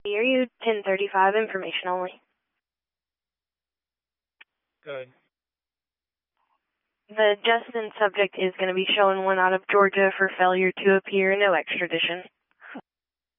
Are you 1035 information only? Good. The Justin subject is going to be showing 1 out of Georgia for failure to appear, no extradition.